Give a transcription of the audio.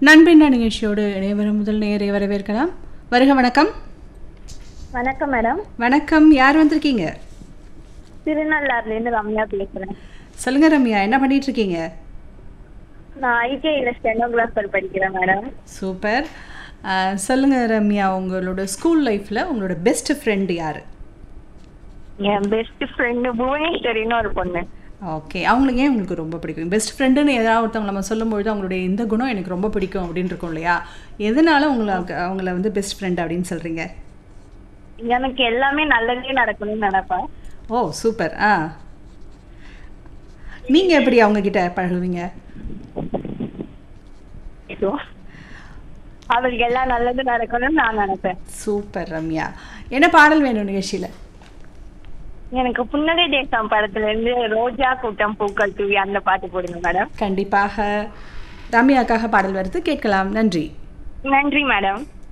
நண்பின்ன நிகழ்ச்சியோடு இணையவரும் முதல் நேரை வரவேற்கலாம். வருக. வணக்கம். வணக்கம் மேடம். வணக்கம். யார் வந்திருக்கீங்க? திருநள்ளாறுலேருந்து ரம்யா பேசுறேன். சொல்லுங்க ரம்யா, என்ன பண்ணிட்டு இருக்கீங்க? நான் ஐடிஐல ஸ்டெனோகிராஃபர் படிக்கிறேன் மேடம். சூப்பர். சொல்லுங்க ரம்யா, உங்களோட ஸ்கூல் லைஃப்ல உங்களோட பெஸ்ட் ஃப்ரெண்ட் யாரு? என் பெஸ்ட் ஃப்ரெண்டு புவனேஸ்வரின்னு ஒரு பொண்ணு. ஓகே, அவங்களுக்கு ஏன் உங்களுக்கு ரொம்ப பிடிக்கும்? பெஸ்ட் ஃப்ரெண்டுன்னு ஏதாவது ஒருத்தவங்க நம்ம சொல்லும்பொழுது அவங்களுடைய இந்த குணம் எனக்கு ரொம்ப பிடிக்கும் அப்படின்னு இருக்கும் இல்லையா? எதனால அவங்கள வந்து பெஸ்ட் ஃப்ரெண்ட் அப்படின்னு சொல்றீங்க? எனக்கு எல்லாமே நல்லதே நடக்கணும்னு நினைப்பேன். ஓ சூப்பர். நீங்க எப்படி அவங்க கிட்ட பழகுவீங்க? அவளுக்கு எல்லாம் நல்லது நடக்கணும்னு நான் நினைப்பேன். சூப்பர் ரம்யா. என்ன பாடல் வேணும் நிகழ்ச்சியில? எனக்கு புன்னகை தேசம் படத்துல இருந்து ரோஜா கூட்டம் பூக்கள் தூவி அந்த பாட்டு போடுங்க மேடம். கண்டிப்பாக ரம்யாக்காக பாடல் வருது, கேட்கலாம். நன்றி. நன்றி மேடம்.